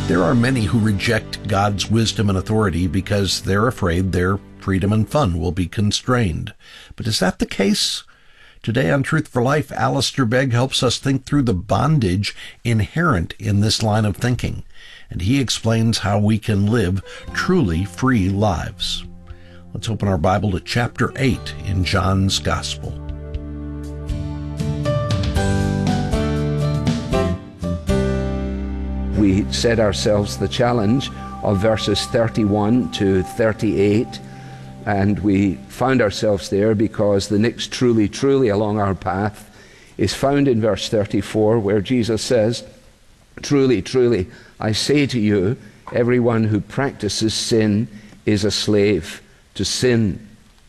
There are many who reject God's wisdom and authority because they're afraid their freedom and fun will be constrained. But is that the case? Today on Truth for Life, Alistair Begg helps us think through the bondage inherent in this line of thinking, and he explains how we can live truly free lives. Let's open our Bible to chapter 8 in John's Gospel. We set ourselves the challenge of verses 31 to 38, and we found ourselves there because the next truly, truly along our path is found in verse 34, where Jesus says, "Truly, truly, I say to you, everyone who practices sin is a slave to sin."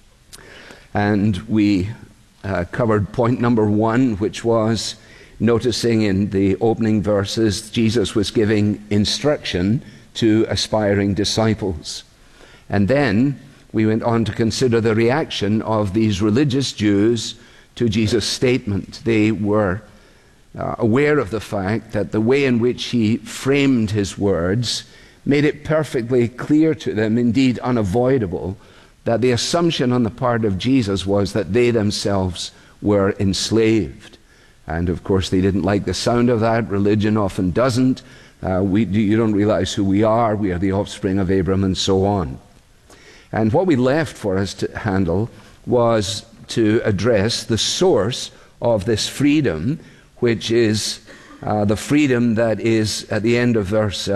And we covered point number 1, which was noticing in the opening verses, Jesus was giving instruction to aspiring disciples. And then we went on to consider the reaction of these religious Jews to Jesus' statement. They were aware of the fact that the way in which he framed his words made it perfectly clear to them, indeed unavoidable, that the assumption on the part of Jesus was that they themselves were enslaved. And of course they didn't like the sound of that. Religion often doesn't. You don't realize who we are. We are the offspring of Abraham and so on. And what we left for us to handle was to address the source of this freedom, which is the freedom that is at the end of verse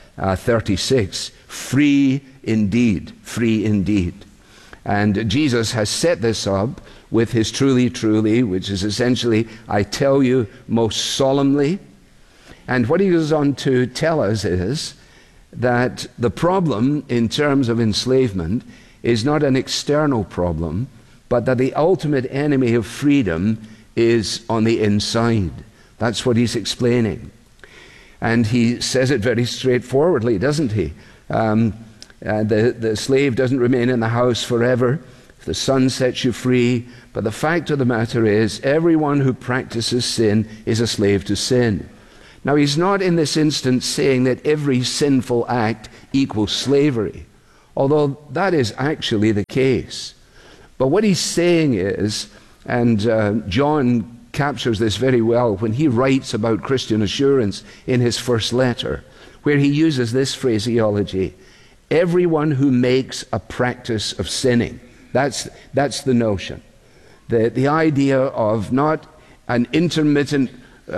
36, free indeed, free indeed. And Jesus has set this up with his truly, truly, which is essentially, I tell you most solemnly. And what he goes on to tell us is that the problem in terms of enslavement is not an external problem, but that the ultimate enemy of freedom is on the inside. That's what he's explaining. And he says it very straightforwardly, doesn't he? The slave doesn't remain in the house forever. The Son sets you free, but the fact of the matter is everyone who practices sin is a slave to sin. Now, he's not in this instance saying that every sinful act equals slavery, although that is actually the case. But what he's saying is, and John captures this very well when he writes about Christian assurance in his first letter, where he uses this phraseology, everyone who makes a practice of sinning. That's the notion. The idea of not an intermittent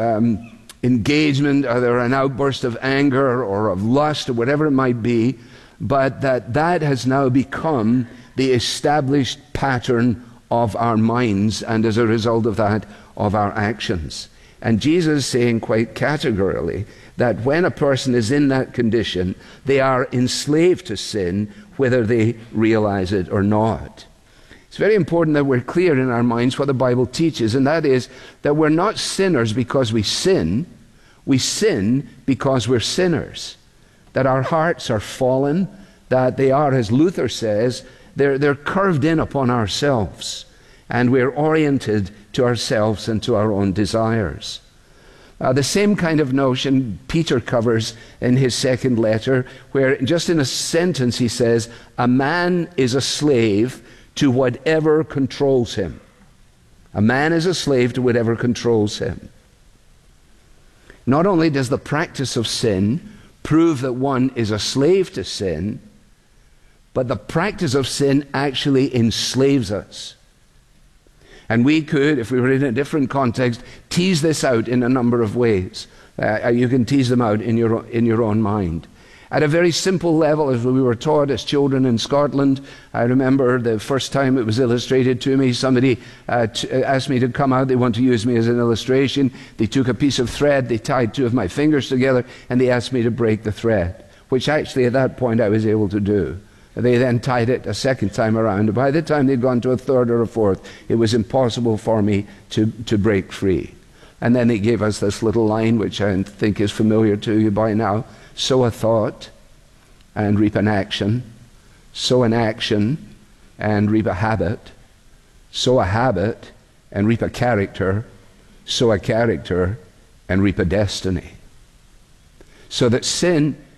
engagement, either an outburst of anger or of lust or whatever it might be, but that has now become the established pattern of our minds, and as a result of that, of our actions. And Jesus is saying quite categorically that when a person is in that condition, they are enslaved to sin, whether they realize it or not. It's very important that we're clear in our minds what the Bible teaches, and that is that we're not sinners because we sin because we're sinners. That our hearts are fallen, that they are, as Luther says, they're curved in upon ourselves, and we're oriented to ourselves and to our own desires. The same kind of notion Peter covers in his second letter, where just in a sentence he says, a man is a slave to whatever controls him. A man is a slave to whatever controls him. Not only does the practice of sin prove that one is a slave to sin, but the practice of sin actually enslaves us. And we could, if we were in a different context, tease this out in a number of ways. You can tease them out in your own mind. At a very simple level, as we were taught as children in Scotland, I remember the first time it was illustrated to me, somebody asked me to come out. They want to use me as an illustration. They took a piece of thread, they tied two of my fingers together, and they asked me to break the thread, which actually at that point I was able to do. They then tied it a second time around. By the time they'd gone to a third or a fourth, it was impossible for me to break free. And then they gave us this little line, which I think is familiar to you by now. Sow a thought and reap an action. Sow an action and reap a habit. Sow a habit and reap a character. Sow a character and reap a destiny. So that sin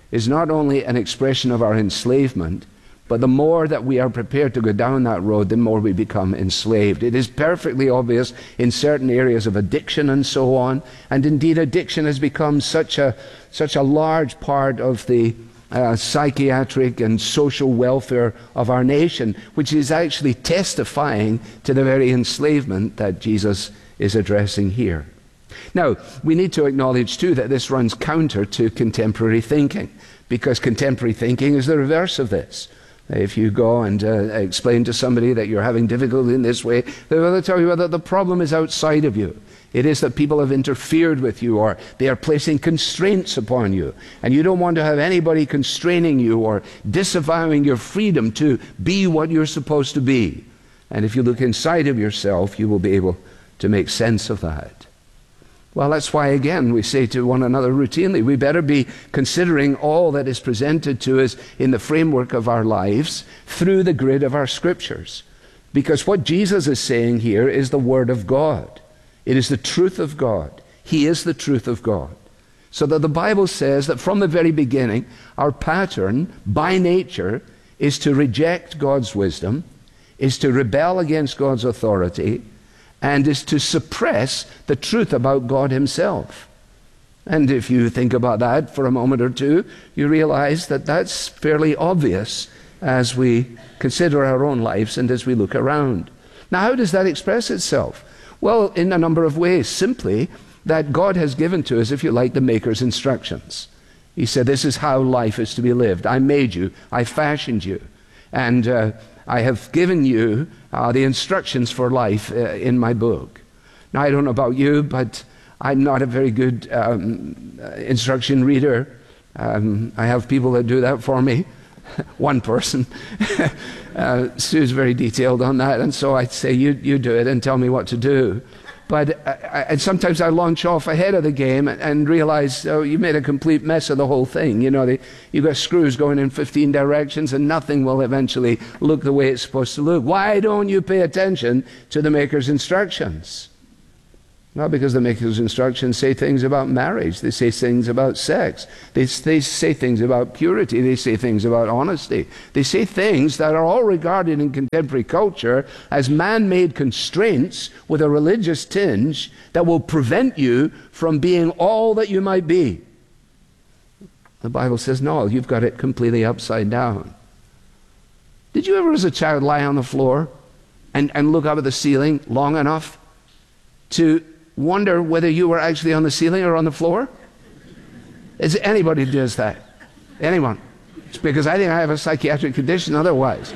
is not only an expression of our enslavement, but the more that we are prepared to go down that road, the more we become enslaved. It is perfectly obvious in certain areas of addiction and so on, and indeed addiction has become such a large part of the psychiatric and social welfare of our nation, which is actually testifying to the very enslavement that Jesus is addressing here. Now, we need to acknowledge too that this runs counter to contemporary thinking, because contemporary thinking is the reverse of this. If you go and explain to somebody that you're having difficulty in this way, they will tell you that the problem is outside of you. It is that people have interfered with you, or they are placing constraints upon you, and you don't want to have anybody constraining you or disavowing your freedom to be what you're supposed to be. And if you look inside of yourself, you will be able to make sense of that. Well, that's why, again, we say to one another routinely, we better be considering all that is presented to us in the framework of our lives through the grid of our scriptures. Because what Jesus is saying here is the Word of God. It is the truth of God. He is the truth of God. So that the Bible says that from the very beginning, our pattern, by nature, is to reject God's wisdom, is to rebel against God's authority, and is to suppress the truth about God himself. And if you think about that for a moment or two, you realize that that's fairly obvious as we consider our own lives and as we look around. Now, how does that express itself? Well, in a number of ways. Simply that God has given to us, if you like, the Maker's instructions. He said, this is how life is to be lived. I made you, I fashioned you, and I have given you the instructions for life in my book. Now, I don't know about you, but I'm not a very good instruction reader. I have people that do that for me. One person. Sue's very detailed on that, and so I'd say, you do it and tell me what to do. But sometimes I launch off ahead of the game and realize, oh, you made a complete mess of the whole thing. You know, you've got screws going in 15 directions and nothing will eventually look the way it's supposed to look. Why don't you pay attention to the Maker's instructions? Not because the Maker's instructions say things about marriage. They say things about sex. They say things about purity. They say things about honesty. They say things that are all regarded in contemporary culture as man-made constraints with a religious tinge that will prevent you from being all that you might be. The Bible says, no, you've got it completely upside down. Did you ever as a child lie on the floor and look up at the ceiling long enough to wonder whether you were actually on the ceiling or on the floor? Is anybody does that? Anyone? It's because I think I have a psychiatric condition otherwise.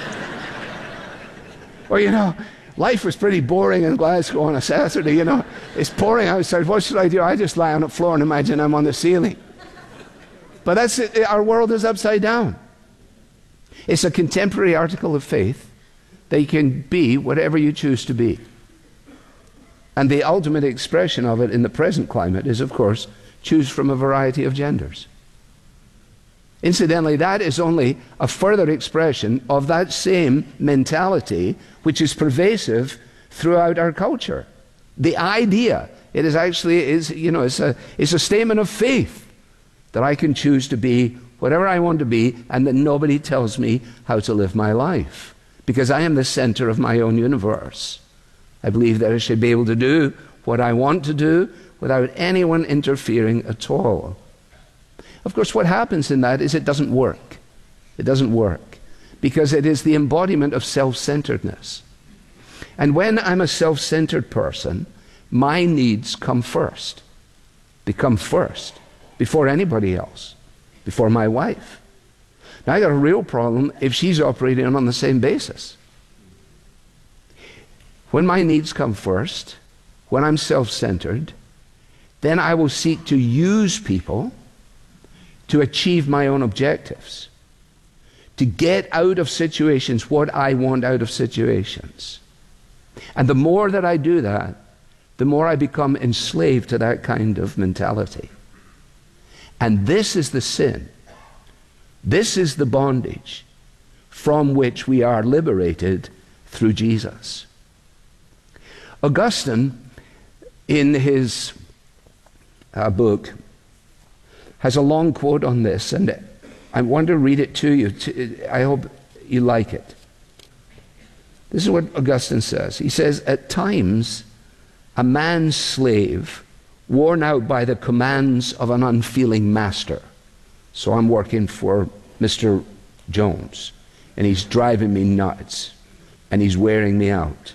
Or, you know, life was pretty boring in Glasgow on a Saturday, you know. It's pouring outside. What should I do? I just lie on the floor and imagine I'm on the ceiling. But that's it. Our world is upside down. It's a contemporary article of faith that you can be whatever you choose to be. And the ultimate expression of it in the present climate is, of course, choose from a variety of genders. Incidentally, that is only a further expression of that same mentality which is pervasive throughout our culture. The idea, it is actually, it's a statement of faith that I can choose to be whatever I want to be and that nobody tells me how to live my life because I am the center of my own universe. I believe that I should be able to do what I want to do without anyone interfering at all. Of course, what happens in that is it doesn't work. It doesn't work because it is the embodiment of self-centeredness. And when I'm a self-centered person, my needs come first, become first, before anybody else, before my wife. Now, I got a real problem if she's operating on the same basis. When my needs come first, when I'm self-centered, then I will seek to use people to achieve my own objectives, to get out of situations what I want out of situations. And the more that I do that, the more I become enslaved to that kind of mentality. And this is the sin. This is the bondage from which we are liberated through Jesus. Augustine, in his book, has a long quote on this, and I want to read it to you. I hope you like it. This is what Augustine says. He says, "At times, a man's slave, worn out by the commands of an unfeeling master." So I'm working for Mr. Jones, and he's driving me nuts, and he's wearing me out.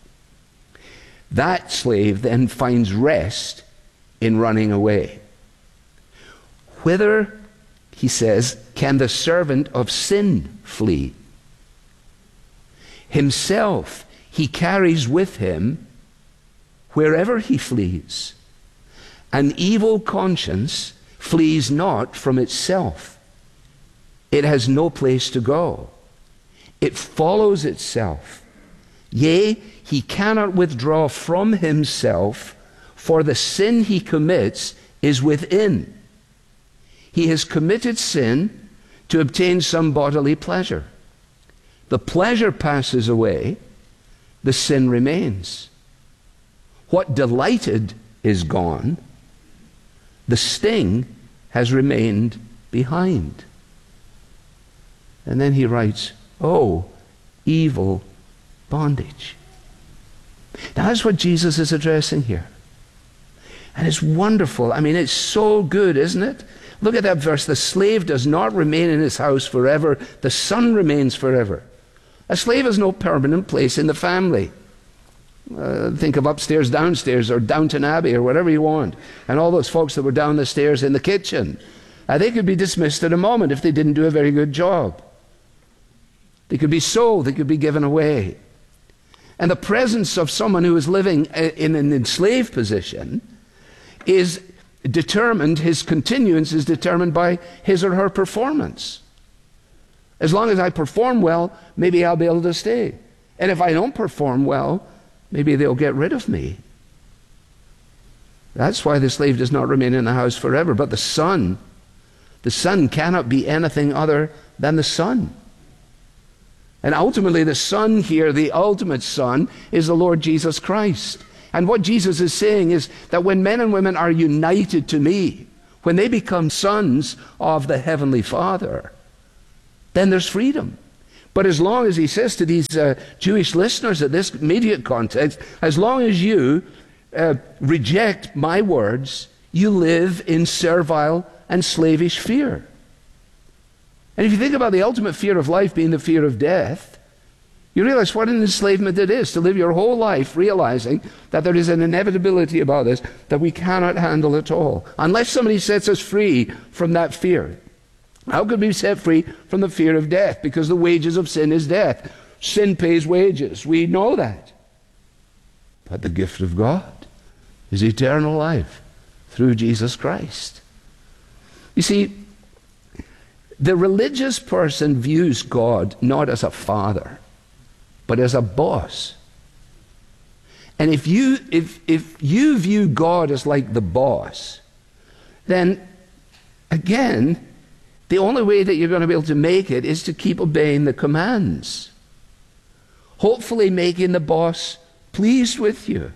That slave then finds rest in running away. Whither, he says, can the servant of sin flee? Himself he carries with him wherever he flees. An evil conscience flees not from itself. It has no place to go. It follows itself. Yea, he cannot withdraw from himself, for the sin he commits is within. He has committed sin to obtain some bodily pleasure. The pleasure passes away, the sin remains. What delighted is gone, the sting has remained behind. And then he writes, "Oh, evil bondage." Now, that's what Jesus is addressing here. And it's wonderful. I mean, it's so good, isn't it? Look at that verse. The slave does not remain in his house forever. The son remains forever. A slave has no permanent place in the family. Think of upstairs, downstairs, or Downton Abbey, or whatever you want. And all those folks that were down the stairs in the kitchen. They could be dismissed at a moment if they didn't do a very good job. They could be sold. They could be given away. And the presence of someone who is living in an enslaved position is determined, his continuance is determined by his or her performance. As long as I perform well, maybe I'll be able to stay. And if I don't perform well, maybe they'll get rid of me. That's why the slave does not remain in the house forever. But the son cannot be anything other than the son. And ultimately the son here, the ultimate son, is the Lord Jesus Christ. And what Jesus is saying is that when men and women are united to me, when they become sons of the Heavenly Father, then there's freedom. But as long as, he says to these Jewish listeners at this immediate context, as long as you reject my words, you live in servile and slavish fear. And if you think about the ultimate fear of life being the fear of death, you realize what an enslavement it is to live your whole life realizing that there is an inevitability about this that we cannot handle at all, unless somebody sets us free from that fear. How could we be set free from the fear of death? Because the wages of sin is death. Sin pays wages. We know that. But the gift of God is eternal life through Jesus Christ. You see, the religious person views God not as a father, but as a boss. And if you view God as like the boss, then again, the only way that you're going to be able to make it is to keep obeying the commands. Hopefully making the boss pleased with you.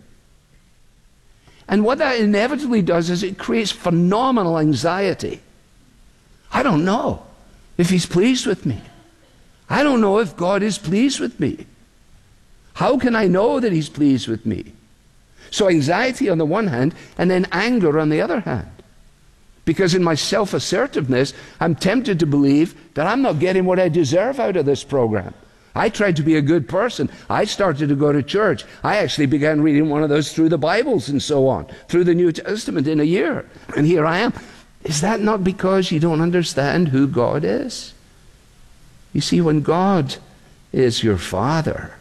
And what that inevitably does is it creates phenomenal anxiety. I don't know if he's pleased with me. I don't know if God is pleased with me. How can I know that he's pleased with me? So anxiety on the one hand, and then anger on the other hand. Because in my self-assertiveness, I'm tempted to believe that I'm not getting what I deserve out of this program. I tried to be a good person. I started to go to church. I actually began reading one of those through the Bibles and so on, through the New Testament in a year. And here I am. Is that not because you don't understand who God is? You see, when God is your Father,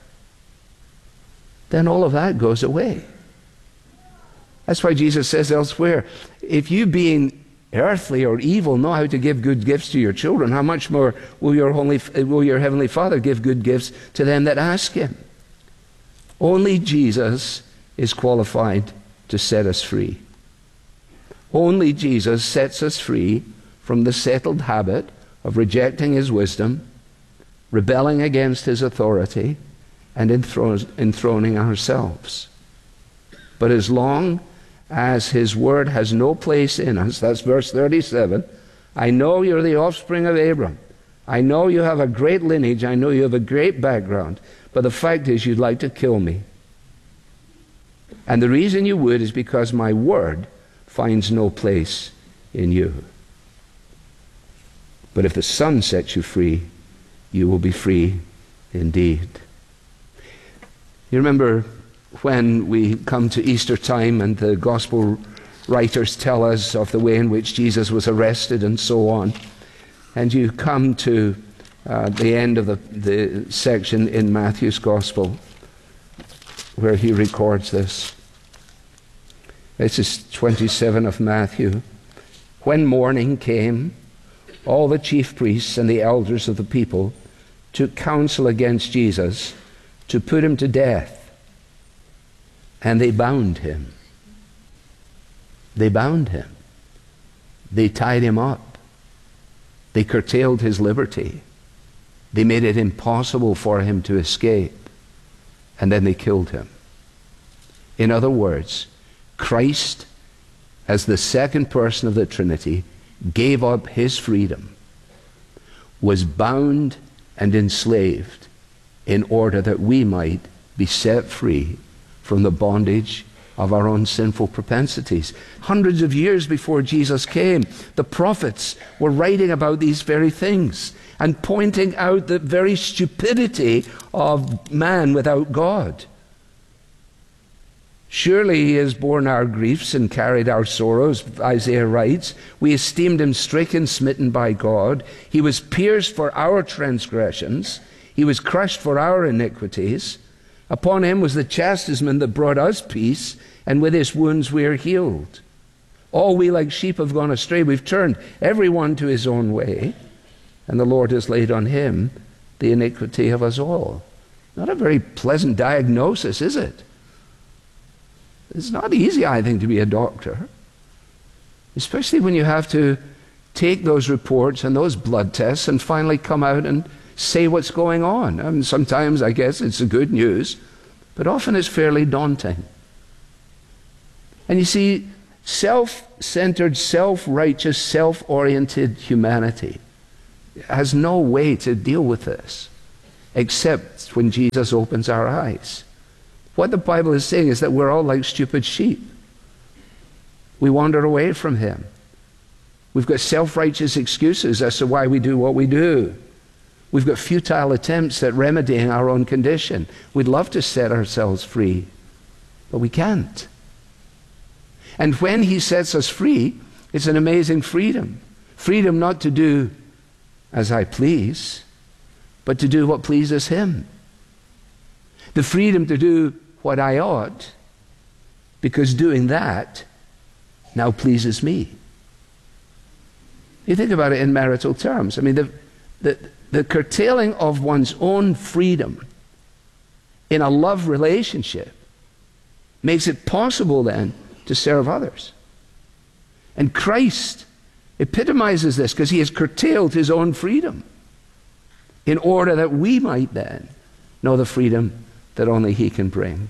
then all of that goes away. That's why Jesus says elsewhere, if you being earthly or evil know how to give good gifts to your children, how much more will your Heavenly Father give good gifts to them that ask him? Only Jesus is qualified to set us free. Only Jesus sets us free from the settled habit of rejecting his wisdom, rebelling against his authority, and enthroning ourselves. But as long as his word has no place in us. That's verse 37. I know you're the offspring of Abraham. I know you have a great lineage. I know you have a great background. But the fact is, you'd like to kill me. And the reason you would is because my word finds no place in you. But if the Son sets you free, you will be free indeed. You remember when we come to Easter time and the gospel writers tell us of the way in which Jesus was arrested and so on, and you come to the end of the section in Matthew's gospel where he records this. This is 27 of Matthew. When morning came, all the chief priests and the elders of the people took counsel against Jesus to put him to death. And they bound him. They bound him. They tied him up. They curtailed his liberty. They made it impossible for him to escape. And then they killed him. In other words, Christ, as the second person of the Trinity, gave up his freedom, was bound and enslaved in order that we might be set free from the bondage of our own sinful propensities. Hundreds of years before Jesus came, the prophets were writing about these very things and pointing out the very stupidity of man without God. Surely he has borne our griefs and carried our sorrows, Isaiah writes. We esteemed him stricken, smitten by God. He was pierced for our transgressions. He was crushed for our iniquities. Upon him was the chastisement that brought us peace, and with his wounds we are healed. All we like sheep have gone astray. We've turned every one to his own way, and the Lord has laid on him the iniquity of us all. Not a very pleasant diagnosis, is it? It's not easy, I think, to be a doctor, especially when you have to take those reports and those blood tests and finally come out and say what's going on. I mean, sometimes, I guess, it's the good news, but often it's fairly daunting. And you see, self-centered, self-righteous, self-oriented humanity has no way to deal with this except when Jesus opens our eyes. What the Bible is saying is that we're all like stupid sheep. We wander away from him. We've got self-righteous excuses as to why we do what we do. We've got futile attempts at remedying our own condition. We'd love to set ourselves free, but we can't. And when he sets us free, it's an amazing freedom. Freedom not to do as I please, but to do what pleases him. The freedom to do what I ought, because doing that now pleases me. You think about it in marital terms. I mean, the curtailing of one's own freedom in a love relationship makes it possible then to serve others. And Christ epitomizes this because he has curtailed his own freedom in order that we might then know the freedom that only he can bring.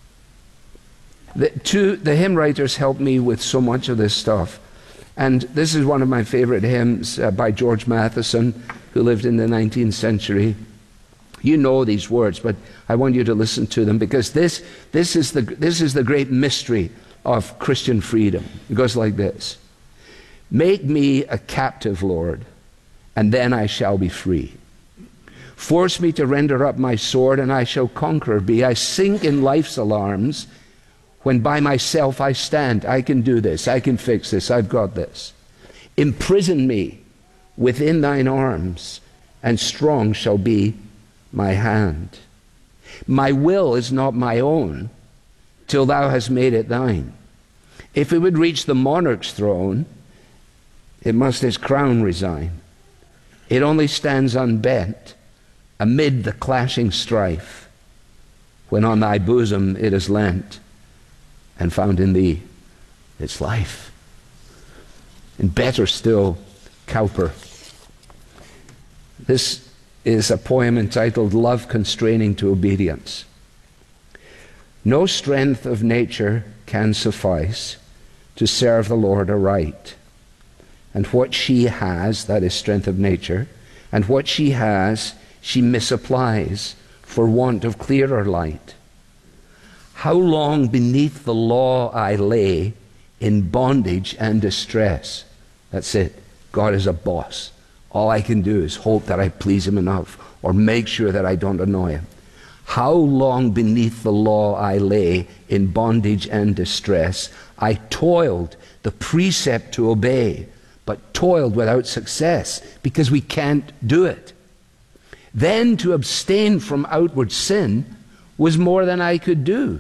The hymn writers helped me with so much of this stuff. And this is one of my favorite hymns by George Matheson, who lived in the 19th century. You know these words, but I want you to listen to them because this is the great mystery of Christian freedom. It goes like this. Make me a captive, Lord, and then I shall be free. Force me to render up my sword, and I shall conqueror be. I sink in life's alarms when by myself I stand. I can do this. I can fix this. I've got this. Imprison me within thine arms, and strong shall be my hand. My will is not my own till thou hast made it thine. If it would reach the monarch's throne, it must its crown resign. It only stands unbent amid the clashing strife, when on thy bosom it is lent, and found in thee its life. And better still, Cowper. This is a poem entitled Love Constraining to Obedience. No strength of nature can suffice to serve the Lord aright. And what she has, that is strength of nature, and what she has, she misapplies for want of clearer light. How long beneath the law I lay in bondage and distress. That's it. God is a boss. All I can do is hope that I please him enough or make sure that I don't annoy him. How long beneath the law I lay in bondage and distress. I toiled the precept to obey, but toiled without success because we can't do it. Then to abstain from outward sin was more than I could do.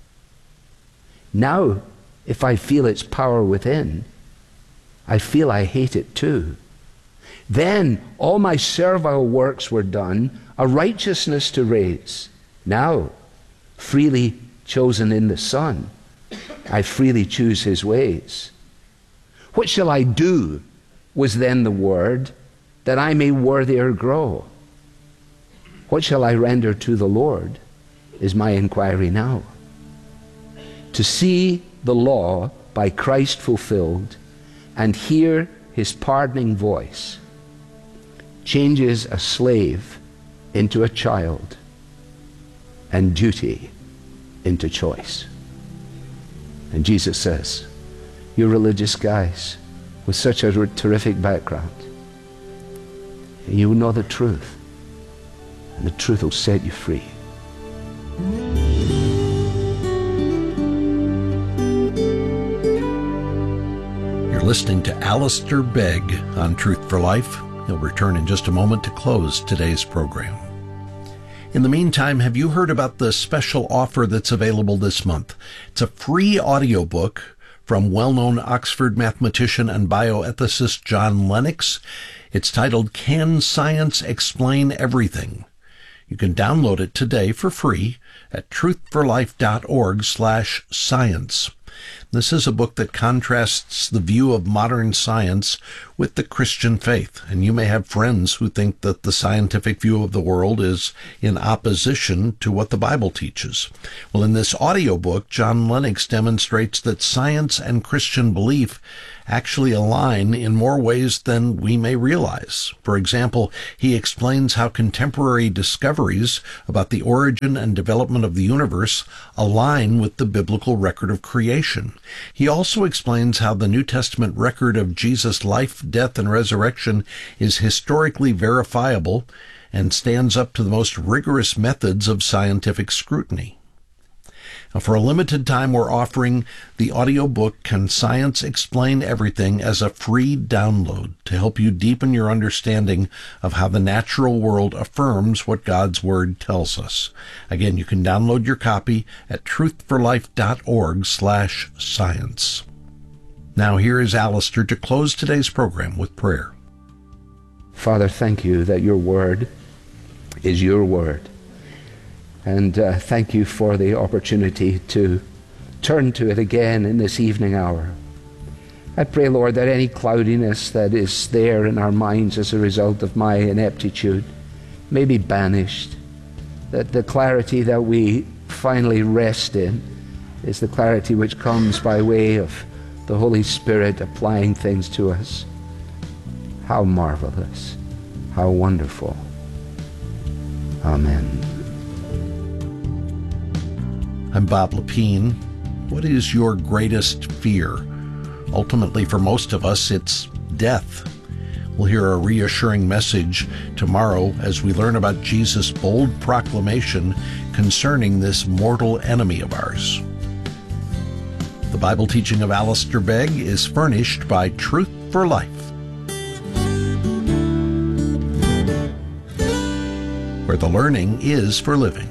Now, if I feel its power within, I feel I hate it too. Then all my servile works were done, a righteousness to raise. Now, freely chosen in the Son, I freely choose his ways. What shall I do, was then the word, that I may worthier grow? What shall I render to the Lord, is my inquiry now. To see the law by Christ fulfilled and hear his pardoning voice changes a slave into a child and duty into choice. And Jesus says, you religious guys with such a terrific background, you know the truth, and the truth will set you free. You're listening to Alistair Begg on Truth for Life. He'll return in just a moment to close today's program. In the meantime, have you heard about the special offer that's available this month? It's a free audiobook from well-known Oxford mathematician and bioethicist John Lennox. It's titled, Can Science Explain Everything? You can download it today for free at truthforlife.org/science. This is a book that contrasts the view of modern science with the Christian faith, and you may have friends who think that the scientific view of the world is in opposition to what the Bible teaches. Well, in this audiobook, John Lennox demonstrates that science and Christian belief actually align in more ways than we may realize. For example, he explains how contemporary discoveries about the origin and development of the universe align with the biblical record of creation. He also explains how the New Testament record of Jesus' life, death, and resurrection is historically verifiable and stands up to the most rigorous methods of scientific scrutiny. Now, for a limited time, we're offering the audiobook, Can Science Explain Everything, as a free download to help you deepen your understanding of how the natural world affirms what God's Word tells us. Again, you can download your copy at truthforlife.org/science. Now here is Alistair to close today's program with prayer. Father, thank you that your Word is your Word. And thank you for the opportunity to turn to it again in this evening hour. I pray, Lord, that any cloudiness that is there in our minds as a result of my ineptitude may be banished, that the clarity that we finally rest in is the clarity which comes by way of the Holy Spirit applying things to us. How marvelous, how wonderful. Amen. I'm Bob Lepine. What is your greatest fear? Ultimately, for most of us, it's death. We'll hear a reassuring message tomorrow as we learn about Jesus' bold proclamation concerning this mortal enemy of ours. The Bible teaching of Alistair Begg is furnished by Truth for Life, where the learning is for living.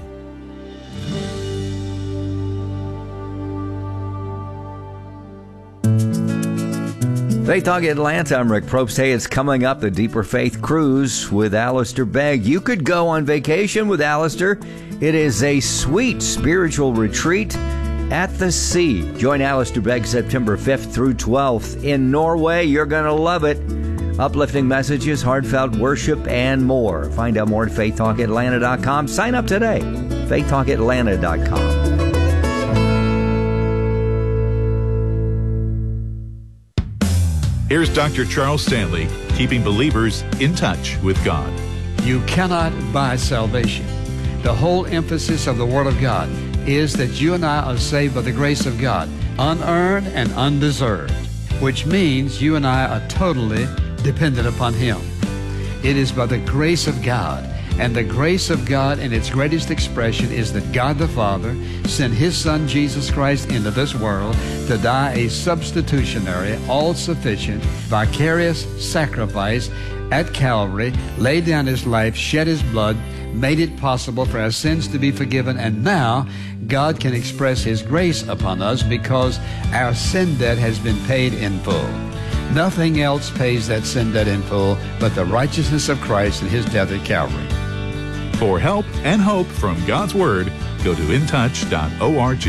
Faith Talk Atlanta, I'm Rick Probst. Hey, it's coming up, the Deeper Faith Cruise with Alistair Begg. You could go on vacation with Alistair. It is a sweet spiritual retreat at the sea. Join Alistair Begg September 5th through 12th in Norway. You're going to love it. Uplifting messages, heartfelt worship, and more. Find out more at faithtalkatlanta.com. Sign up today. faithtalkatlanta.com. Here's Dr. Charles Stanley, keeping believers in touch with God. You cannot buy salvation. The whole emphasis of the Word of God is that you and I are saved by the grace of God, unearned and undeserved, which means you and I are totally dependent upon Him. It is by the grace of God, and the grace of God in its greatest expression is that God the Father sent His Son Jesus Christ into this world to die a substitutionary, all-sufficient, vicarious sacrifice at Calvary, laid down His life, shed His blood, made it possible for our sins to be forgiven, and now God can express His grace upon us because our sin debt has been paid in full. Nothing else pays that sin debt in full but the righteousness of Christ and His death at Calvary. For help and hope from God's Word, go to intouch.org.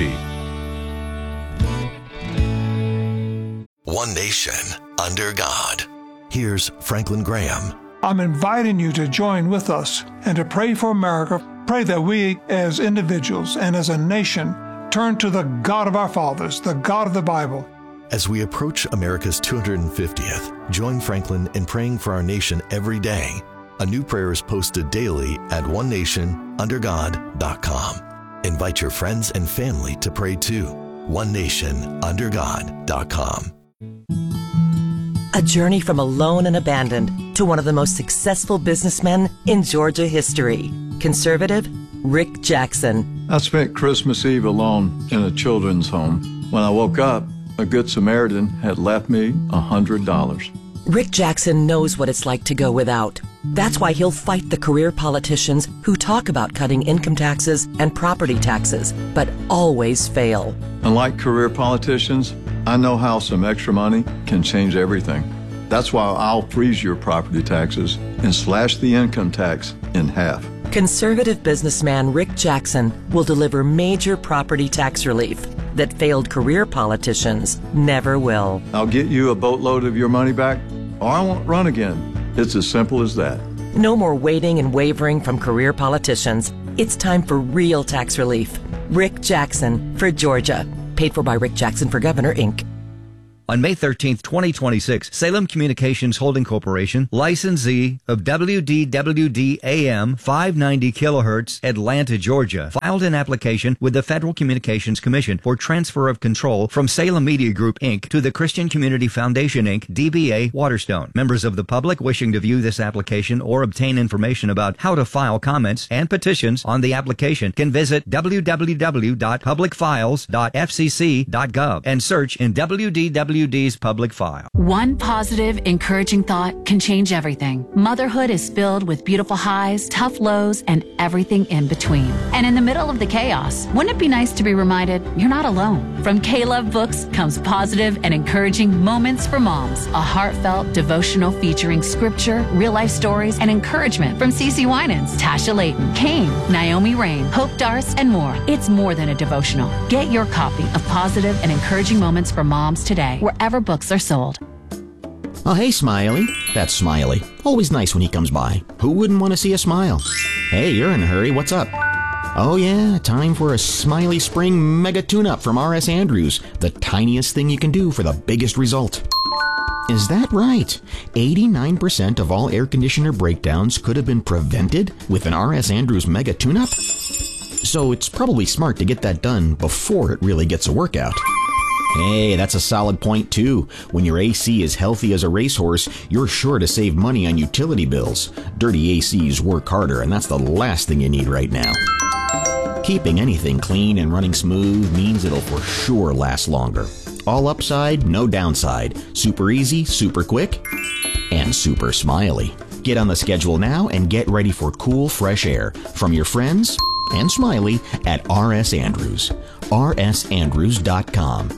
One nation under God. Here's Franklin Graham. I'm inviting you to join with us and to pray for America. Pray that we as individuals and as a nation turn to the God of our fathers, the God of the Bible. As we approach America's 250th, join Franklin in praying for our nation every day. A new prayer is posted daily at onenationundergod.com. Invite your friends and family to pray too. onenationundergod.com. A journey from alone and abandoned to one of the most successful businessmen in Georgia history. Conservative Rick Jackson. I spent Christmas Eve alone in a children's home. When I woke up, a Good Samaritan had left me $100. Rick Jackson knows what it's like to go without. That's why he'll fight the career politicians who talk about cutting income taxes and property taxes, but always fail. Unlike career politicians, I know how some extra money can change everything. That's why I'll freeze your property taxes and slash the income tax in half. Conservative businessman Rick Jackson will deliver major property tax relief that failed career politicians never will. I'll get you a boatload of your money back, or I won't run again. It's as simple as that. No more waiting and wavering from career politicians. It's time for real tax relief. Rick Jackson for Georgia. Paid for by Rick Jackson for Governor, Inc. On May 13th, 2026, Salem Communications Holding Corporation, licensee of WDWD-AM 590 kHz, Atlanta, Georgia, filed an application with the Federal Communications Commission for transfer of control from Salem Media Group, Inc. to the Christian Community Foundation, Inc., DBA Waterstone. Members of the public wishing to view this application or obtain information about how to file comments and petitions on the application can visit www.publicfiles.fcc.gov and search in WDWD's public file. One positive, encouraging thought can change everything. Motherhood is filled with beautiful highs, tough lows, and everything in between. And in the middle of the chaos, wouldn't it be nice to be reminded you're not alone? From K-Love Books comes positive and encouraging Moments for Moms, a heartfelt devotional featuring scripture, real-life stories, and encouragement from CeCe Winans, Tasha Layton, Kane, Naomi Rain, Hope Darst, and more. It's more than a devotional. Get your copy of Positive and Encouraging Moments for Moms today, wherever books are sold. Oh, hey, Smiley. That's Smiley. Always nice when he comes by. Who wouldn't want to see a smile? Hey, you're in a hurry. What's up? Oh, yeah, time for a Smiley Spring Mega Tune-Up from R.S. Andrews. The tiniest thing you can do for the biggest result. Is that right? 89% of all air conditioner breakdowns could have been prevented with an R.S. Andrews Mega Tune-Up? So it's probably smart to get that done before it really gets a workout. Hey, that's a solid point too. When your AC is healthy as a racehorse, you're sure to save money on utility bills. Dirty ACs work harder, and that's the last thing you need right now. Keeping anything clean and running smooth means it'll for sure last longer. All upside, no downside. Super easy, super quick, and super smiley. Get on the schedule now and get ready for cool, fresh air from your friends and Smiley at R.S. Andrews. rsandrews.com.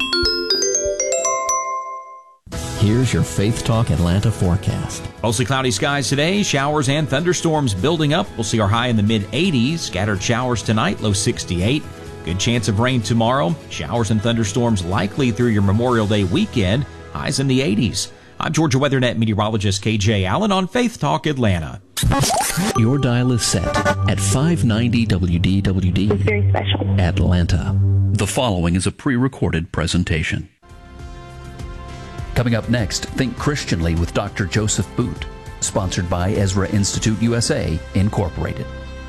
Here's your Faith Talk Atlanta forecast. Mostly cloudy skies today, showers and thunderstorms building up. We'll see our high in the mid-80s. Scattered showers tonight, low 68. Good chance of rain tomorrow. Showers and thunderstorms likely through your Memorial Day weekend. Highs in the 80s. I'm Georgia WeatherNet meteorologist KJ Allen on Faith Talk Atlanta. Your dial is set at 590 WDWD. It's very special. Atlanta. The following is a pre-recorded presentation. Coming up next, Think Christianly with Dr. Joseph Boot, sponsored by Ezra Institute USA, Incorporated.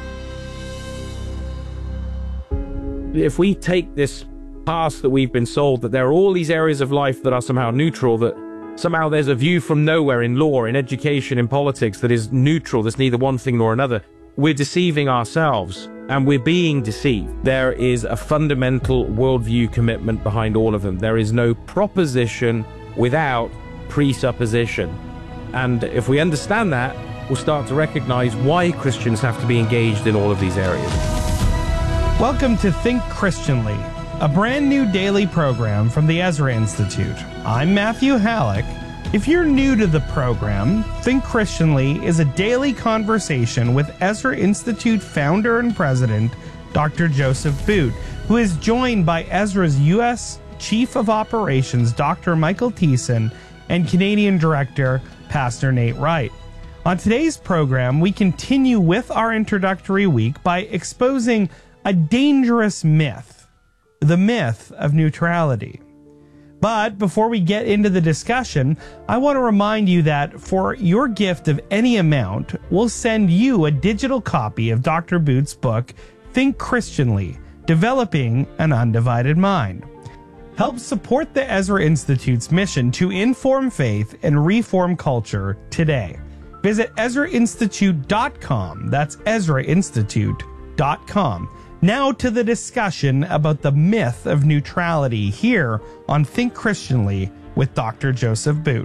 If we take this past that we've been sold, that there are all these areas of life that are somehow neutral, that somehow there's a view from nowhere in law, in education, in politics that is neutral, that's neither one thing nor another, we're deceiving ourselves, and we're being deceived. There is a fundamental worldview commitment behind all of them. There is no proposition without presupposition. And if we understand that, we'll start to recognize why Christians have to be engaged in all of these areas. Welcome to Think Christianly, a brand new daily program from the Ezra Institute. I'm Matthew Halleck. If you're new to the program, Think Christianly is a daily conversation with Ezra Institute founder and president, Dr. Joseph Boot, who is joined by Ezra's U.S. Chief of Operations, Dr. Michael Thiessen, and Canadian Director, Pastor Nate Wright. On today's program, we continue with our introductory week by exposing a dangerous myth, the myth of neutrality. But before we get into the discussion, I want to remind you that for your gift of any amount, we'll send you a digital copy of Dr. Boot's book, Think Christianly, Developing an Undivided Mind. Help support the Ezra Institute's mission to inform faith and reform culture today. Visit EzraInstitute.com. That's EzraInstitute.com. Now to the discussion about the myth of neutrality here on Think Christianly with Dr. Joseph Boot.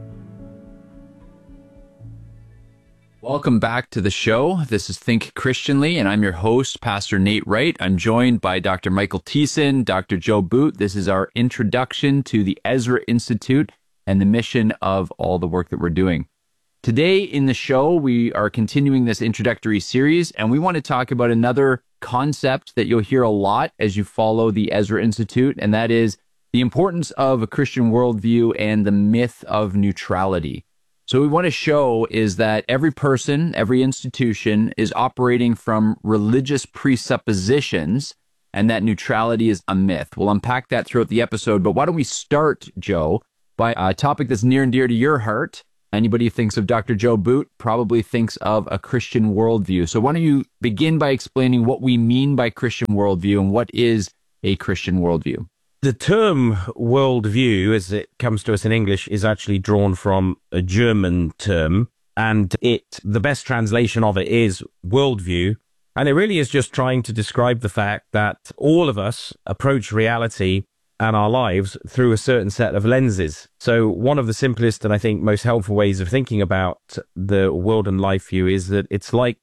Welcome back to the show. This is Think Christianly, and I'm your host, Pastor Nate Wright. I'm joined by Dr. Michael Thiessen, Dr. Joe Boot. This is our introduction to the Ezra Institute and the mission of all the work that we're doing. Today in the show, we are continuing this introductory series, and we want to talk about another concept that you'll hear a lot as you follow the Ezra Institute, and that is the importance of a Christian worldview and the myth of neutrality. So what we want to show is that every person, every institution is operating from religious presuppositions, and that neutrality is a myth. We'll unpack that throughout the episode, but why don't we start, Joe, by a topic that's near and dear to your heart. Anybody who thinks of Dr. Joe Boot probably thinks of a Christian worldview. So why don't you begin by explaining what we mean by Christian worldview and what is a Christian worldview? The term worldview, as it comes to us in English, is actually drawn from a German term, and the best translation of it is worldview, and it really is just trying to describe the fact that all of us approach reality and our lives through a certain set of lenses. So one of the simplest and I think most helpful ways of thinking about the world and life view is that it's like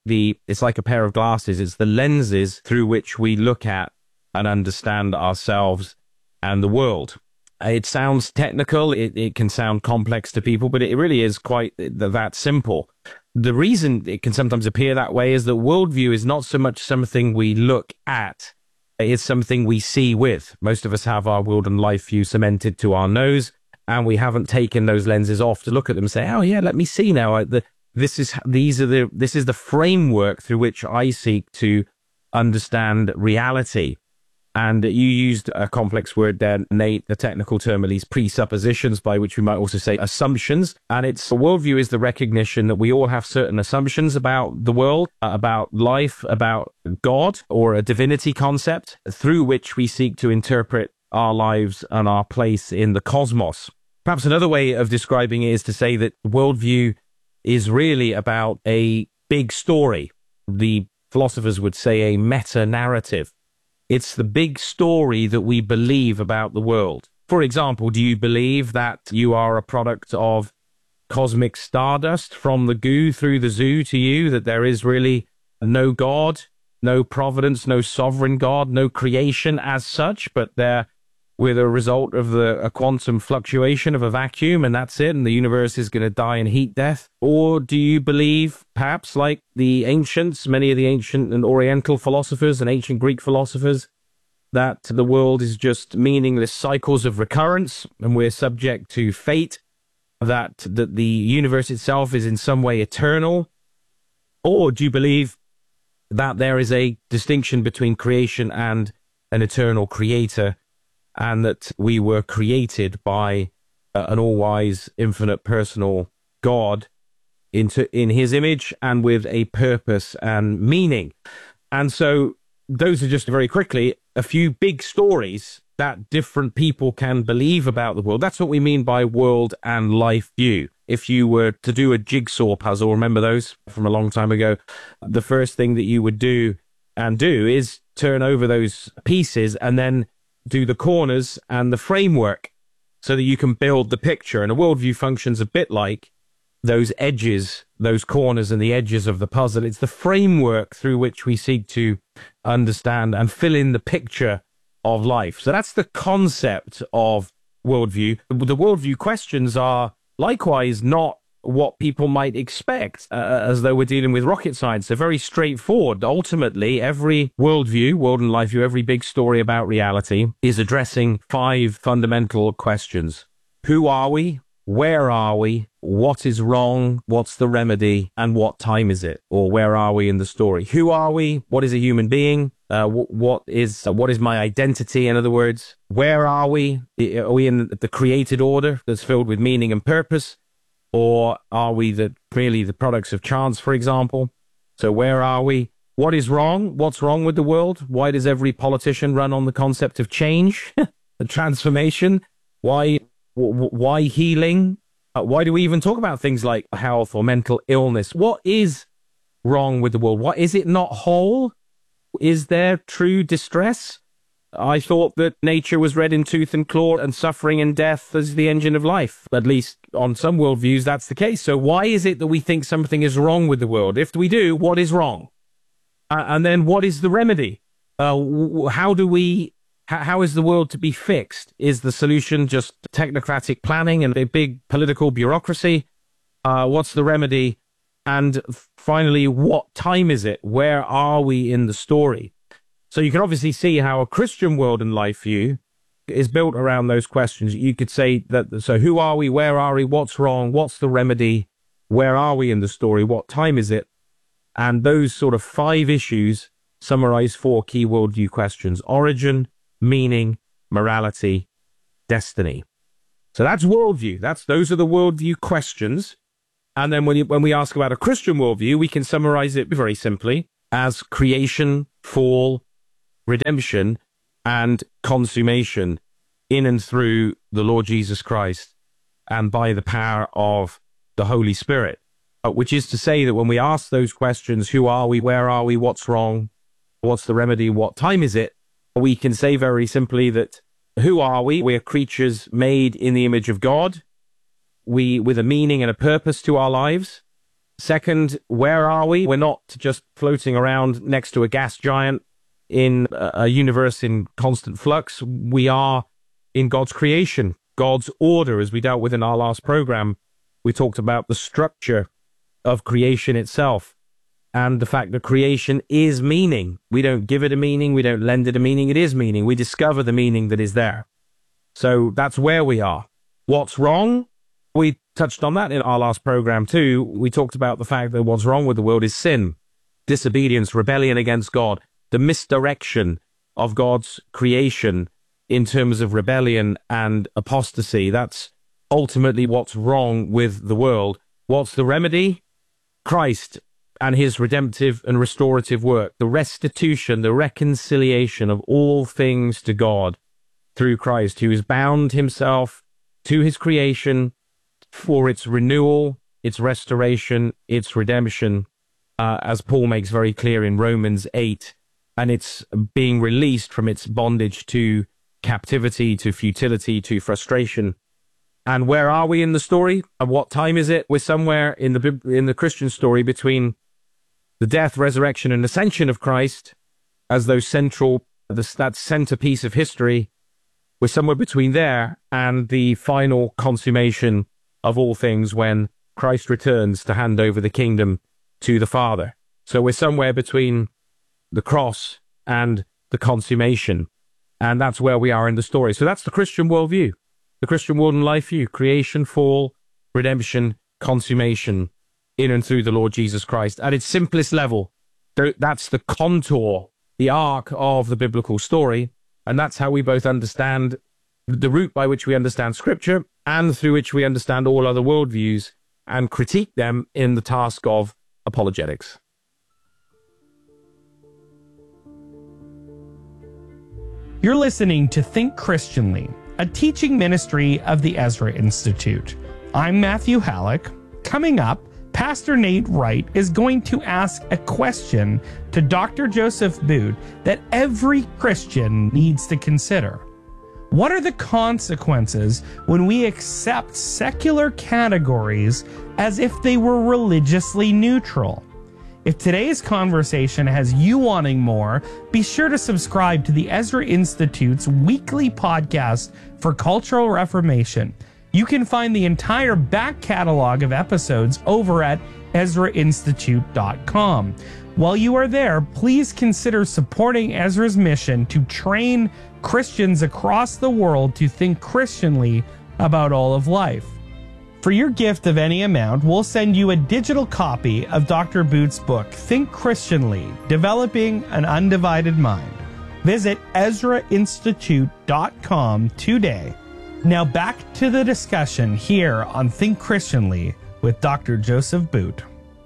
a pair of glasses. It's the lenses through which we look at and understand ourselves and the world. It sounds technical, it can sound complex to people, but it really is quite that simple. The reason it can sometimes appear that way is that worldview is not so much something we look at, it's something we see with. Most of us have our world and life view cemented to our nose, and we haven't taken those lenses off to look at them and say, oh yeah, let me see now. This is the framework through which I seek to understand reality. And you used a complex word there, Nate, the technical term, at least presuppositions, by which we might also say assumptions. And a worldview is the recognition that we all have certain assumptions about the world, about life, about God, or a divinity concept, through which we seek to interpret our lives and our place in the cosmos. Perhaps another way of describing it is to say that worldview is really about a big story. The philosophers would say a meta-narrative. It's the big story that we believe about the world. For example, do you believe that you are a product of cosmic stardust from the goo through the zoo to you, that there is really no God, no providence, no sovereign God, no creation as such, but we're the result of a quantum fluctuation of a vacuum, and that's it, and the universe is going to die in heat death? Or do you believe, perhaps like the ancients, many of the ancient and Oriental philosophers and ancient Greek philosophers, that the world is just meaningless cycles of recurrence, and we're subject to fate, that the universe itself is in some way eternal? Or do you believe that there is a distinction between creation and an eternal creator, and that we were created by an all-wise, infinite, personal God in his image and with a purpose and meaning. And so those are just very quickly a few big stories that different people can believe about the world. That's what we mean by world and life view. If you were to do a jigsaw puzzle, remember those from a long time ago, the first thing that you would do is turn over those pieces and then do the corners and the framework so that you can build the picture. And a worldview functions a bit like those edges, those corners and the edges of the puzzle. It's the framework through which we seek to understand and fill in the picture of life. So that's the concept of worldview. The worldview questions are likewise not what people might expect, as though we're dealing with rocket science. They're very straightforward. Ultimately, every worldview, world and life view, every big story about reality is addressing 5 fundamental questions. Who are we? Where are we? What is wrong? What's the remedy? And what time is it? Or where are we in the story? Who are we? What is a human being? What is my identity? In other words, where are we? Are we in the created order that's filled with meaning and purpose? Or are we merely the products of chance, for example? So where are we? What is wrong? What's wrong with the world? Why does every politician run on the concept of change, the transformation? Why healing? Why do we even talk about things like health or mental illness? What is wrong with the world? What is it not whole? Is there true distress? I thought that nature was red in tooth and claw and suffering and death as the engine of life. At least on some worldviews, that's the case. So why is it that we think something is wrong with the world? If we do, what is wrong? And then what is the remedy? How is the world to be fixed? Is the solution just technocratic planning and a big political bureaucracy? What's the remedy? And finally, what time is it? Where are we in the story? So you can obviously see how a Christian world and life view is built around those questions. You could say that, so who are we? Where are we? What's wrong? What's the remedy? Where are we in the story? What time is it? And those sort of 5 issues summarize 4 key worldview questions: origin, meaning, morality, destiny. So that's worldview. Those are the worldview questions. And then when we ask about a Christian worldview, we can summarize it very simply as creation, fall, redemption, and consummation in and through the Lord Jesus Christ and by the power of the Holy Spirit. Which is to say that when we ask those questions, who are we, where are we, what's wrong, what's the remedy, what time is it, we can say very simply that who are we? We're creatures made in the image of God, with a meaning and a purpose to our lives. Second, where are we? We're not just floating around next to a gas giant in a universe in constant flux. We are in God's creation, God's order, as we dealt with in our last program. We talked about the structure of creation itself and the fact that creation is meaning. We don't give it a meaning. We don't lend it a meaning. It is meaning. We discover the meaning that is there. So that's where we are. What's wrong? We touched on that in our last program too. We talked about the fact that what's wrong with the world is sin, disobedience, rebellion against God, the misdirection of God's creation in terms of rebellion and apostasy. That's ultimately what's wrong with the world. What's the remedy? Christ and his redemptive and restorative work, the restitution, the reconciliation of all things to God through Christ, who has bound himself to his creation for its renewal, its restoration, its redemption, as Paul makes very clear in Romans 8, and it's being released from its bondage to captivity, to futility, to frustration. And where are we in the story? At what time is it? We're somewhere in the Christian story between the death, resurrection, and ascension of Christ as those that centerpiece of history. We're somewhere between there and the final consummation of all things when Christ returns to hand over the kingdom to the Father. So we're somewhere between the cross and the consummation. And that's where we are in the story. So that's the Christian worldview, the Christian world and life view: creation, fall, redemption, consummation in and through the Lord Jesus Christ. At its simplest level, that's the contour, the arc of the biblical story. And that's how we both understand the route by which we understand Scripture and through which we understand all other worldviews and critique them in the task of apologetics. You're listening to Think Christianly, a teaching ministry of the Ezra Institute. I'm Matthew Halleck. Coming up, Pastor Nate Wright is going to ask a question to Dr. Joseph Boot that every Christian needs to consider. What are the consequences when we accept secular categories as if they were religiously neutral? If today's conversation has you wanting more, be sure to subscribe to the Ezra Institute's weekly podcast for Cultural Reformation. You can find the entire back catalog of episodes over at EzraInstitute.com. While you are there, please consider supporting Ezra's mission to train Christians across the world to think Christianly about all of life. For your gift of any amount, we'll send you a digital copy of Dr. Boot's book, Think Christianly, Developing an Undivided Mind. Visit EzraInstitute.com today. Now back to the discussion here on Think Christianly with Dr. Joseph Boot.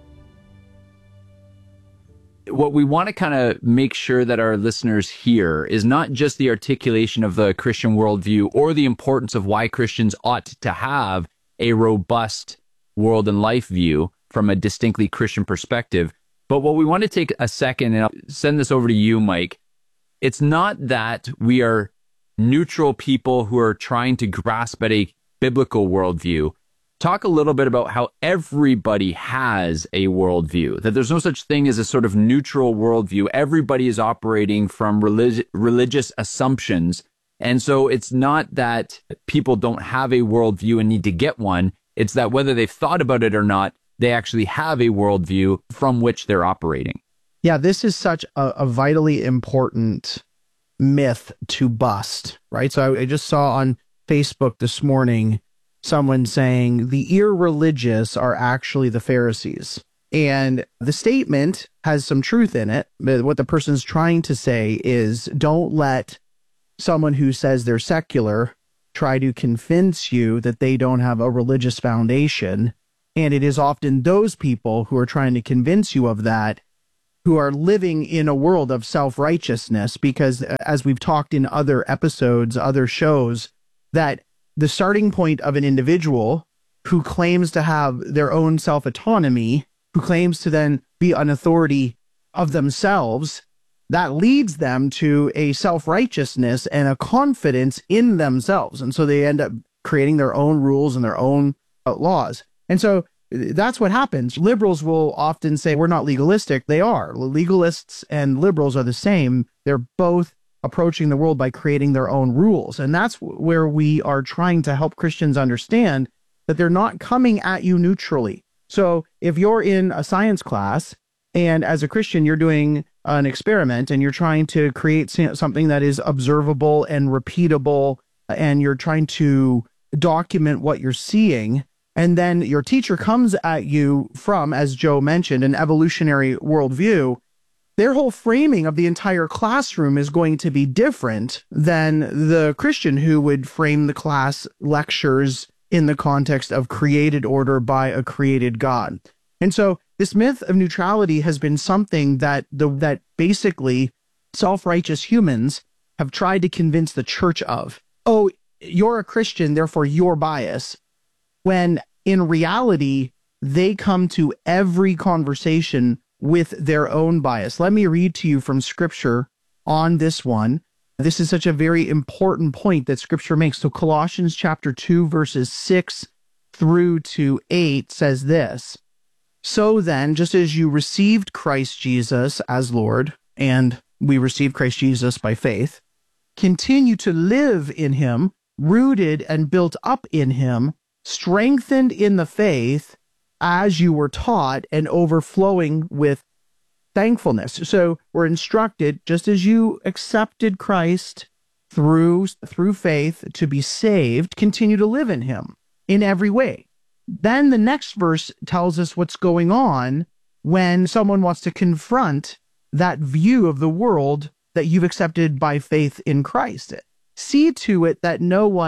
What we want to kind of make sure that our listeners hear is not just the articulation of the Christian worldview or the importance of why Christians ought to have a robust world and life view from a distinctly Christian perspective, but what we want to take a second, and I'll send this over to you, Mike. It's not that we are neutral people who are trying to grasp at a biblical worldview. Talk a little bit about how everybody has a worldview, that there's no such thing as a sort of neutral worldview. Everybody is operating from religious assumptions. And so it's not that people don't have a worldview and need to get one. It's that whether they've thought about it or not, they actually have a worldview from which they're operating. Yeah, this is such a vitally important myth to bust, right? So I just saw on Facebook this morning someone saying the irreligious are actually the Pharisees. And the statement has some truth in it. But what the person's trying to say is don't let someone who says they're secular try to convince you that they don't have a religious foundation. And it is often those people who are trying to convince you of that who are living in a world of self-righteousness, because as we've talked in other episodes, other shows, that the starting point of an individual who claims to have their own self-autonomy, who claims to then be an authority of themselves, that leads them to a self-righteousness and a confidence in themselves. And so they end up creating their own rules and their own laws. And so that's what happens. Liberals will often say, we're not legalistic. They are. Legalists and liberals are the same. They're both approaching the world by creating their own rules. And that's where we are trying to help Christians understand that they're not coming at you neutrally. So if you're in a science class and as a Christian, you're doing an experiment and you're trying to create something that is observable and repeatable, and you're trying to document what you're seeing, and then your teacher comes at you from, as Joe mentioned, an evolutionary worldview, their whole framing of the entire classroom is going to be different than the Christian who would frame the class lectures in the context of created order by a created God. And so this myth of neutrality has been something that basically self-righteous humans have tried to convince the church of. Oh, you're a Christian, therefore you're biased. When in reality, they come to every conversation with their own bias. Let me read to you from Scripture on this one. This is such a very important point that Scripture makes. So Colossians chapter 2, verses 6 through to 8 says this: So then, just as you received Christ Jesus as Lord, and we received Christ Jesus by faith, continue to live in him, rooted and built up in him, strengthened in the faith as you were taught, and overflowing with thankfulness. So we're instructed, just as you accepted Christ through faith to be saved, continue to live in him in every way. Then the next verse tells us what's going on when someone wants to confront that view of the world that you've accepted by faith in Christ. See to it that no one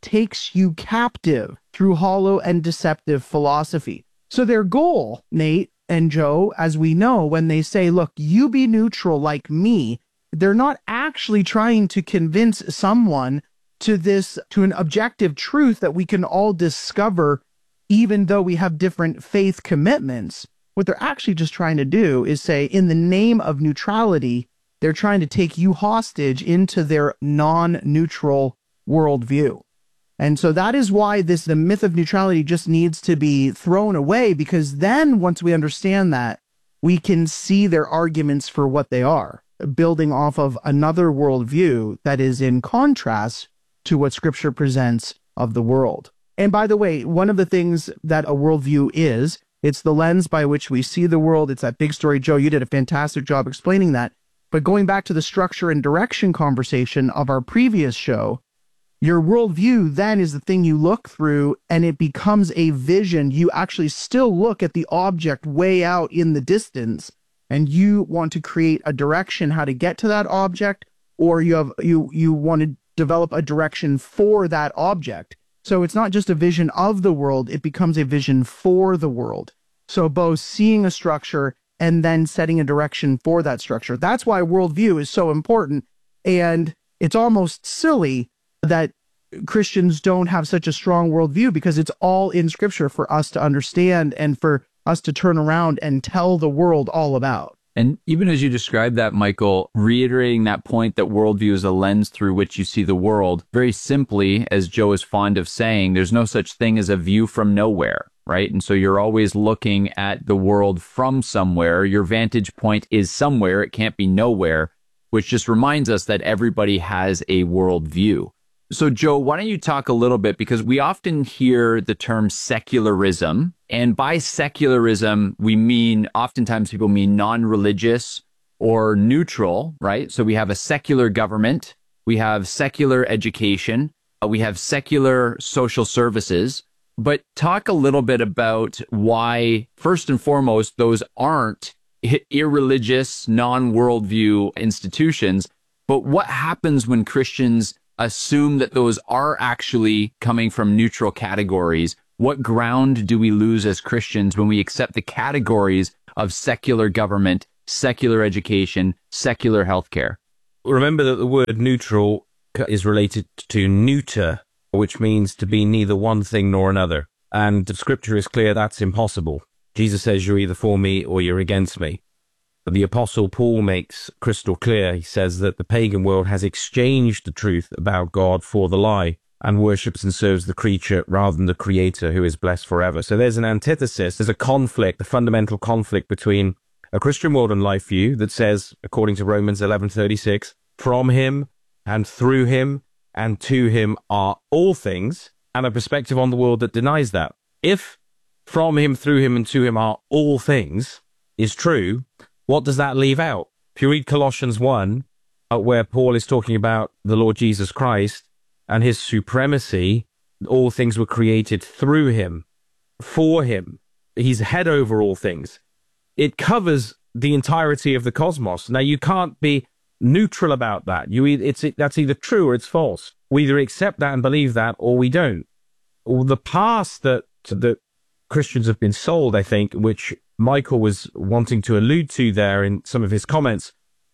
takes you captive through hollow and deceptive philosophy. So their goal, Nate and Joe, as we know, when they say, look, you be neutral like me, they're not actually trying to convince someone to an objective truth that we can all discover even though we have different faith commitments. What they're actually just trying to do is say, in the name of neutrality, they're trying to take you hostage into their non-neutral worldview. And so that is why the myth of neutrality just needs to be thrown away, because then once we understand that, we can see their arguments for what they are, building off of another worldview that is in contrast to what Scripture presents of the world. And by the way, one of the things that a worldview is, it's the lens by which we see the world. It's that big story. Joe, you did a fantastic job explaining that. But going back to the structure and direction conversation of our previous show, your worldview then is the thing you look through, and it becomes a vision. You actually still look at the object way out in the distance, and you want to create a direction how to get to that object, or you want to develop a direction for that object. So it's not just a vision of the world, it becomes a vision for the world. So both seeing a structure and then setting a direction for that structure. That's why worldview is so important. And it's almost silly that Christians don't have such a strong worldview, because it's all in Scripture for us to understand and for us to turn around and tell the world all about. And even as you described that, Michael, reiterating that point that worldview is a lens through which you see the world, very simply, as Joe is fond of saying, there's no such thing as a view from nowhere, right? And so you're always looking at the world from somewhere. Your vantage point is somewhere. It can't be nowhere, which just reminds us that everybody has a worldview. So, Joe, why don't you talk a little bit, because we often hear the term secularism, and by secularism, oftentimes people mean non-religious or neutral, right? So we have a secular government, we have secular education, we have secular social services, but talk a little bit about why, first and foremost, those aren't irreligious, non-worldview institutions, but what happens when Christians assume that those are actually coming from neutral categories? What ground do we lose as Christians when we accept the categories of secular government, secular education, secular healthcare? Remember that the word neutral is related to neuter, which means to be neither one thing nor another. And the Scripture is clear that's impossible. Jesus says you're either for me or you're against me. But the Apostle Paul makes crystal clear. He says that the pagan world has exchanged the truth about God for the lie and worships and serves the creature rather than the Creator, who is blessed forever. So there's an antithesis, there's a conflict, a fundamental conflict between a Christian world and life view that says, according to Romans 11:36, from him and through him and to him are all things, and a perspective on the world that denies that. If from him, through him, and to him are all things is true, what does that leave out? If you read Colossians 1, where Paul is talking about the Lord Jesus Christ and his supremacy, all things were created through him, for him. He's head over all things. It covers the entirety of the cosmos. Now, you can't be neutral about that. That's either true or it's false. We either accept that and believe that, or we don't. The past that Christians have been sold, I think, which Michael was wanting to allude to there in some of his comments,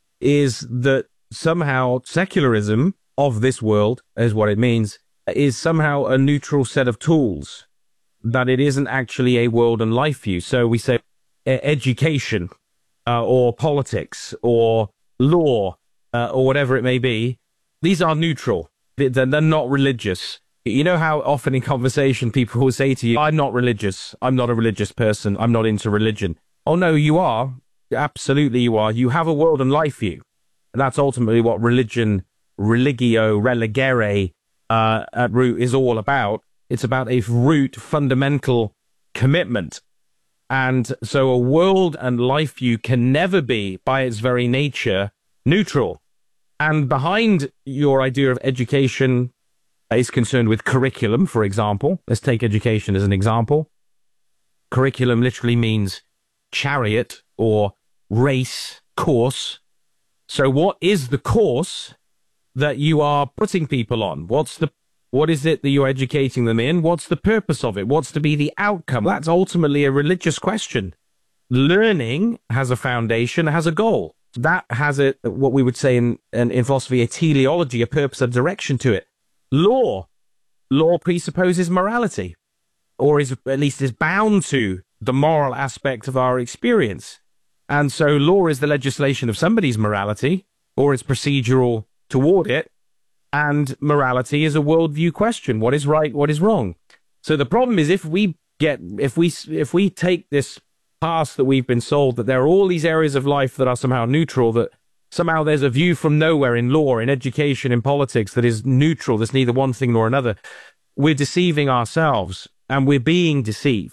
is that somehow secularism of this world, is what it means, is somehow a neutral set of tools, that it isn't actually a world and life view. So we say education or politics or law or whatever it may be, these are neutral. They're not religious. You know how often in conversation people will say to you, I'm not religious. I'm not a religious person. I'm not into religion. Oh, no, you are. Absolutely, you are. You have a world and life view. And that's ultimately what religion, religio, religere, at root is all about. It's about a root fundamental commitment. And so a world and life view can never be, by its very nature, neutral. And behind your idea of education is concerned with curriculum, for example. Let's take education as an example. Curriculum literally means chariot or race, course. So what is the course that you are putting people on? What's the What is it that you're educating them in? What's the purpose of it? What's to be the outcome? That's ultimately a religious question. Learning has a foundation, has a goal. That has what we would say in philosophy, a teleology, a purpose, a direction to it. Law presupposes morality, or is bound to the moral aspect of our experience. And so law is the legislation of somebody's morality, or is procedural toward it. And morality is a worldview question. What is right? What is wrong? So the problem is if we take this past that we've been sold, that there are all these areas of life that are somehow neutral, that somehow there's a view from nowhere in law, in education, in politics that is neutral, there's neither one thing nor another, we're deceiving ourselves, and we're being deceived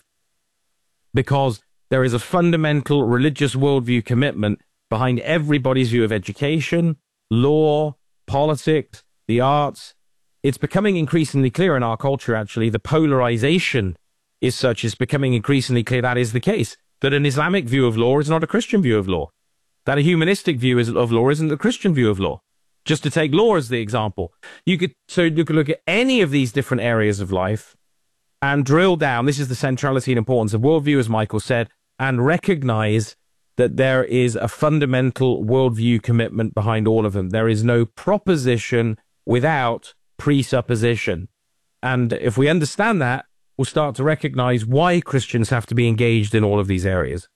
because there is a fundamental religious worldview commitment behind everybody's view of education, law, politics, the arts. It's becoming increasingly clear in our culture, actually, the polarization is such, it's becoming increasingly clear that is the case, that an Islamic view of law is not a Christian view of law, that a humanistic view of law isn't a Christian view of law. Just to take law as the example, you could look at any of these different areas of life and drill down. This is the centrality and importance of worldview, as Michael said, and recognize that there is a fundamental worldview commitment behind all of them. There is no proposition without presupposition. And if we understand that, we'll start to recognize why Christians have to be engaged in all of these areas.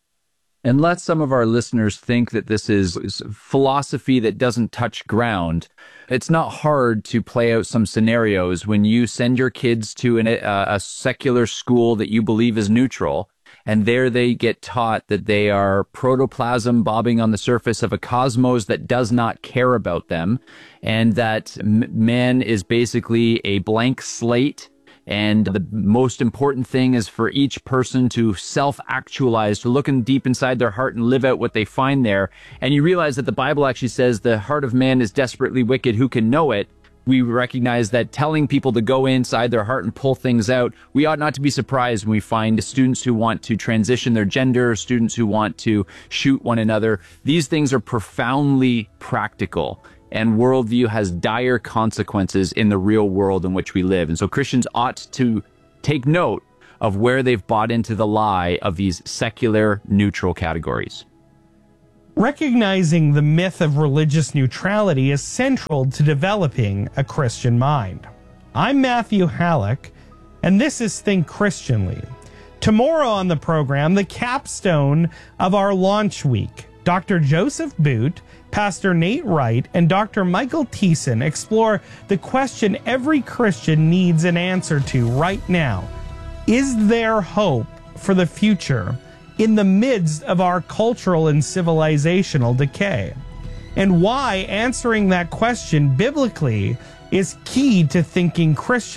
Unless some of our listeners think that this is philosophy that doesn't touch ground, it's not hard to play out some scenarios when you send your kids to a secular school that you believe is neutral, and there they get taught that they are protoplasm bobbing on the surface of a cosmos that does not care about them, and that man is basically a blank slate. And the most important thing is for each person to self-actualize, to look in deep inside their heart and live out what they find there. And you realize that the Bible actually says the heart of man is desperately wicked. Who can know it? We recognize that telling people to go inside their heart and pull things out, we ought not to be surprised when we find students who want to transition their gender, students who want to shoot one another. These things are profoundly practical. And worldview has dire consequences in the real world in which we live. And so Christians ought to take note of where they've bought into the lie of these secular neutral categories. Recognizing the myth of religious neutrality is central to developing a Christian mind. I'm Matthew Halleck, and this is Think Christianly. Tomorrow on the program, the capstone of our launch week. Dr. Joseph Boot, Pastor Nate Wright, and Dr. Michael Thiessen explore the question every Christian needs an answer to right now. Is there hope for the future in the midst of our cultural and civilizational decay? And why answering that question biblically is key to thinking Christian.